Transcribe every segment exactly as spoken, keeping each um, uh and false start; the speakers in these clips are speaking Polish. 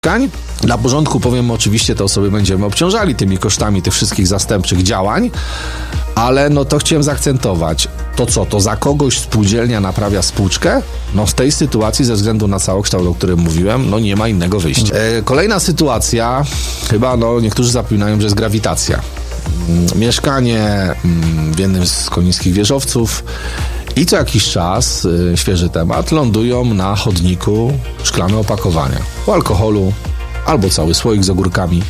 Dla porządku powiem, oczywiście te osoby będziemy obciążali tymi kosztami tych wszystkich zastępczych działań, ale no to chciałem zaakcentować. To co, to za kogoś spółdzielnia naprawia spółczkę? No w tej sytuacji ze względu na całokształt, o którym mówiłem, no nie ma innego wyjścia. E, kolejna sytuacja, chyba no niektórzy zapominają, że jest grawitacja. Mieszkanie w jednym z konińskich wieżowców i co jakiś czas, y, świeży temat, lądują na chodniku szklane opakowania po alkoholu albo cały słoik z ogórkami.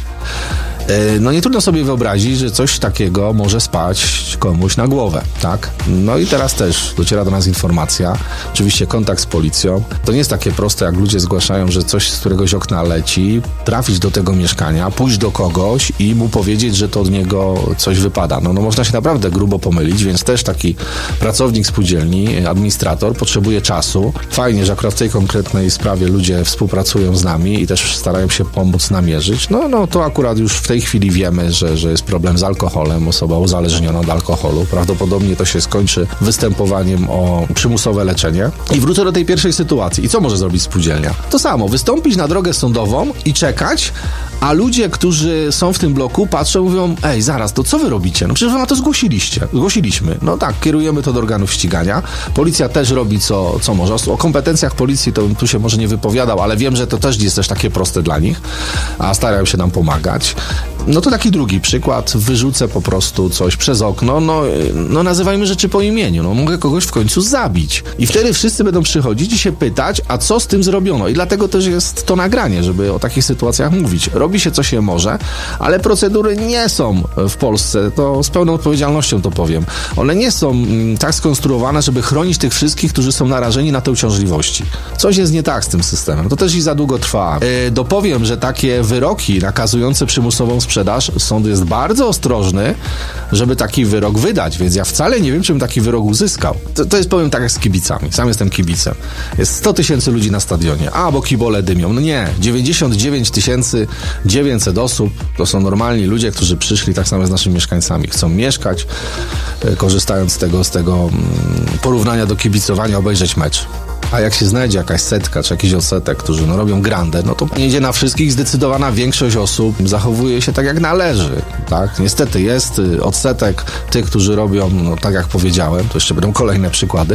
Y, no nie trudno sobie wyobrazić, że coś takiego może spaść komuś na głowę, tak? No i teraz też dociera do nas informacja, oczywiście kontakt z policją. To nie jest takie proste, jak ludzie zgłaszają, że coś z któregoś okna leci, trafić do tego mieszkania, pójść do kogoś i mu powiedzieć, że to od niego coś wypada. No, no można się naprawdę grubo pomylić, więc też taki pracownik spółdzielni, administrator potrzebuje czasu. Fajnie, że akurat w tej konkretnej sprawie ludzie współpracują z nami i też starają się pomóc namierzyć. No, no to akurat już w tej chwili wiemy, że, że jest problem z alkoholem, osoba uzależniona od alkoholu. Prawdopodobnie to się skończy występowaniem o przymusowe leczenie. I wrócę do tej pierwszej sytuacji. I co może zrobić spółdzielnia? To samo, wystąpić na drogę sądową i czekać, a ludzie, którzy są w tym bloku, patrzą i mówią, ej, zaraz, to co wy robicie? No przecież wy na to zgłosiliście. Zgłosiliśmy. No tak, kierujemy to do organów ścigania. Policja też robi co, co może. O kompetencjach policji to tu się może nie wypowiadał, ale wiem, że to też jest też takie proste dla nich, a starają się nam pomagać. No to taki drugi przykład. Wyrzucę po prostu coś przez okno. No, no nazywajmy rzeczy po imieniu. No mogę kogoś w końcu zabić. I wtedy wszyscy będą przychodzić i się pytać, a co z tym zrobiono? I dlatego też jest to nagranie, żeby o takich sytuacjach mówić. Robi się co się może, ale procedury nie są w Polsce, to z pełną odpowiedzialnością to powiem. One nie są mm, tak skonstruowane, żeby chronić tych wszystkich, którzy są narażeni na te uciążliwości. Coś jest nie tak z tym systemem. To też i za długo trwa. Yy, dopowiem, że takie wyroki nakazujące przymusową sprzedaż, sąd jest bardzo ostrożny, żeby taki wyrok wydać, więc ja wcale nie wiem, czy bym taki wyrok uzyskał. To, to jest, powiem tak, jak z kibicami. Sam jestem kibicem. Jest sto tysięcy ludzi na stadionie, a bo kibole dymią. No nie, dziewięćdziesiąt dziewięć tysięcy dziewięćset osób to są normalni ludzie, którzy przyszli tak samo z naszymi mieszkańcami. Chcą mieszkać, korzystając z tego, z tego porównania do kibicowania, obejrzeć mecz. A jak się znajdzie jakaś setka, czy jakiś odsetek, którzy no, robią grandę, no to nie idzie na wszystkich. Zdecydowana większość osób zachowuje się tak, jak należy, tak? Niestety jest odsetek tych, którzy robią, no tak jak powiedziałem, to jeszcze będą kolejne przykłady.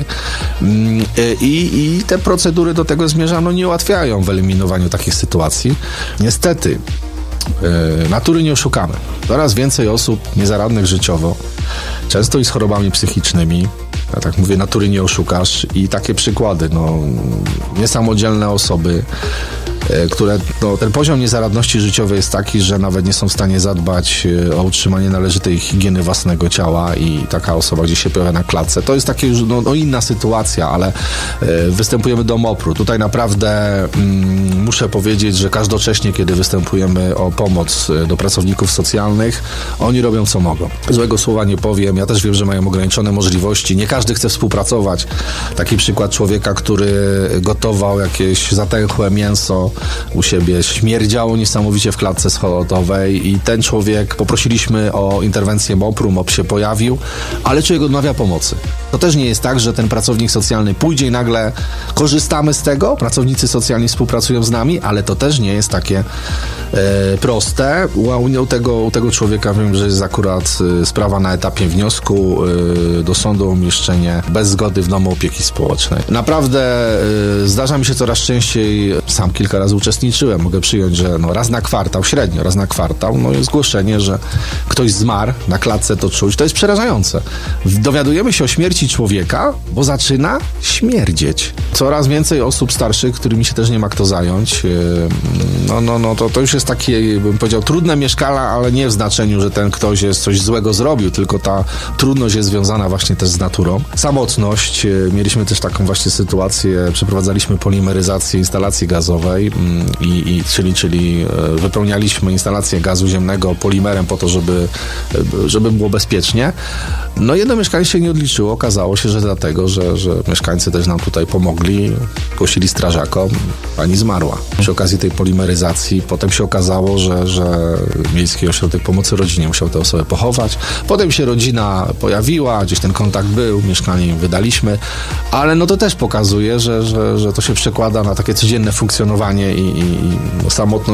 I, i te procedury do tego zmierzają, no nie ułatwiają w eliminowaniu takich sytuacji. Niestety, Yy, natury nie oszukamy. Coraz więcej osób niezaradnych życiowo, często i z chorobami psychicznymi. Ja tak mówię, natury nie oszukasz. I takie przykłady, no, niesamodzielne osoby, yy, które, no, ten poziom niezaradności życiowej jest taki, że nawet nie są w stanie zadbać yy, o utrzymanie należytej higieny własnego ciała i taka osoba gdzieś się pojawia na klatce. To jest takie już, no, no inna sytuacja, ale yy, występujemy do MOPR-u. Tutaj naprawdę yy, muszę powiedzieć, że każdocześnie, kiedy występujemy o pomoc do pracowników socjalnych, oni robią co mogą. Złego słowa nie powiem, ja też wiem, że mają ograniczone możliwości, nie każdy chce współpracować. Taki przykład człowieka, który gotował jakieś zatęchłe mięso u siebie, śmierdziało niesamowicie w klatce schodowej i ten człowiek, poprosiliśmy o interwencję MOPR-u, MOP się pojawił, ale człowiek odmawia pomocy. To też nie jest tak, że ten pracownik socjalny pójdzie i nagle korzystamy z tego, pracownicy socjalni współpracują z nami, ale to też nie jest takie e, proste. U, u, tego, u tego człowieka wiem, że jest akurat e, sprawa na etapie wniosku e, do sądu o umieszczenie bez zgody w domu opieki społecznej. Naprawdę e, zdarza mi się coraz częściej, sam kilka razy uczestniczyłem, mogę przyjąć, że no, raz na kwartał, średnio raz na kwartał, no jest zgłoszenie, że ktoś zmarł, na klatce to czuć. To jest przerażające. Dowiadujemy się o śmierci człowieka, bo zaczyna śmierdzieć. Coraz więcej osób starszych, którymi się też nie ma kto zająć. No, no, no, to, to już jest takie, bym powiedział, trudne mieszkania, ale nie w znaczeniu, że ten ktoś jest coś złego zrobił, tylko ta trudność jest związana właśnie też z naturą. Samotność. Mieliśmy też taką właśnie sytuację, przeprowadzaliśmy polimeryzację instalacji gazowej, i, i, czyli, czyli wypełnialiśmy instalację gazu ziemnego polimerem po to, żeby, żeby było bezpiecznie. No jedno mieszkanie się nie odliczyło. okazało się, że dlatego, że, że mieszkańcy też nam tutaj pomogli, głosili strażakom, pani zmarła. Przy okazji tej polimeryzacji potem się okazało, że, że Miejski Ośrodek Pomocy Rodzinie musiał tę osobę pochować. Potem się rodzina pojawiła, gdzieś ten kontakt był, mieszkanie im wydaliśmy, ale no to też pokazuje, że, że, że to się przekłada na takie codzienne funkcjonowanie i, i, i samotność